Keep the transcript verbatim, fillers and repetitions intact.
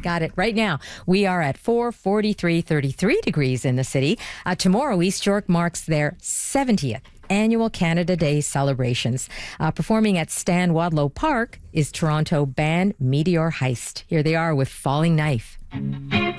Got it. Right now, we are at four forty-three, thirty-three degrees in the city. Uh, tomorrow, East York marks their seventieth annual Canada Day celebrations. Uh, performing at Stan Wadlow Park is Toronto band Meteor Heist. Here they are with Falling Knife.